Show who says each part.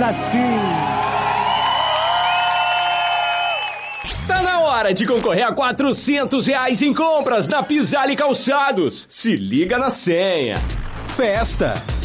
Speaker 1: assim.
Speaker 2: Tá na hora de concorrer a R$400 em compras na Pisale Calçados. Se liga na senha.
Speaker 3: Festa